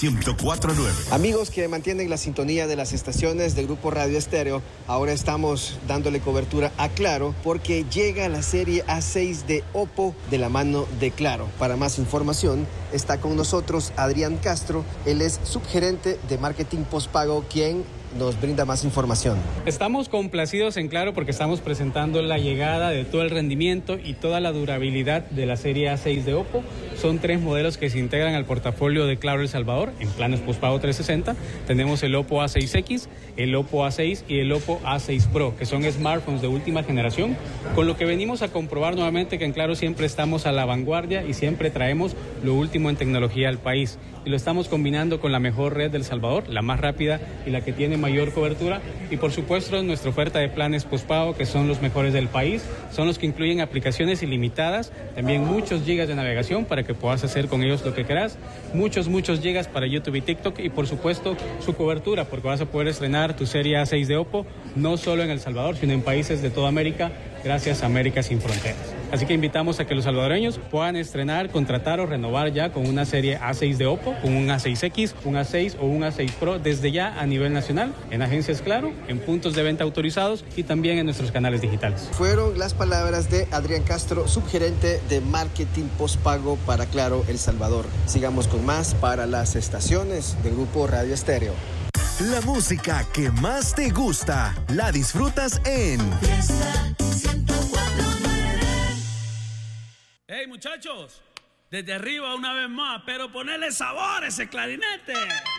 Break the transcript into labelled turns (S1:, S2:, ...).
S1: 104.9.
S2: Amigos que mantienen la sintonía de las estaciones del Grupo Radio Estéreo, ahora estamos dándole cobertura a Claro porque llega la serie A6 de Oppo de la mano de Claro. Para más información está con nosotros Adrián Castro, él es subgerente de marketing postpago, quien nos brinda más información.
S3: Estamos complacidos en Claro porque estamos presentando la llegada de todo el rendimiento y toda la durabilidad de la serie A6 de Oppo. Son 3 modelos que se integran al portafolio de Claro El Salvador en planes postpago 360. Tenemos el Oppo A6X, el Oppo A6 y el Oppo A6 Pro, que son smartphones de última generación, con lo que venimos a comprobar nuevamente que en Claro siempre estamos a la vanguardia y siempre traemos lo último en tecnología al país. Y lo estamos combinando con la mejor red del Salvador, la más rápida y la que tiene mayor cobertura. Y por supuesto nuestra oferta de planes postpago, que son los mejores del país, son los que incluyen aplicaciones ilimitadas, también muchos gigas de navegación para que puedas hacer con ellos lo que quieras, muchos gigas para YouTube y TikTok y por supuesto su cobertura, porque vas a poder estrenar tu serie A6 de Oppo no solo en El Salvador, sino en países de toda América, gracias a América Sin Fronteras. Así que invitamos a que los salvadoreños puedan estrenar, contratar o renovar ya con una serie A6 de Oppo, con un A6X, un A6 o un A6 Pro desde ya a nivel nacional, en agencias Claro, en puntos de venta autorizados y también en nuestros canales digitales.
S2: Fueron las palabras de Adrián Castro, subgerente de marketing postpago para Claro El Salvador. Sigamos con más para las estaciones del Grupo Radio Estéreo.
S1: La música que más te gusta la disfrutas en
S4: Fiesta 104.9. Hey muchachos, desde arriba una vez más, pero ponele sabor a ese clarinete.